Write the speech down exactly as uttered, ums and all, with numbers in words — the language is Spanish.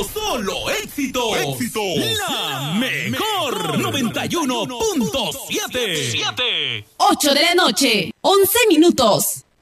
solo éxitos. Éxitos. La mejor noventa y uno punto siete. ocho de la noche, once minutos.